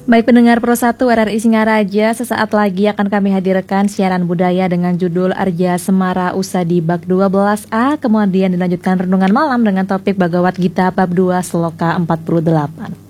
Baik pendengar Pro 1 RRI Singaraja, sesaat lagi akan kami hadirkan siaran budaya dengan judul Arja Semara Usadi Bab 12A, kemudian dilanjutkan renungan malam dengan topik Bhagavad Gita Bab 2 Sloka 48.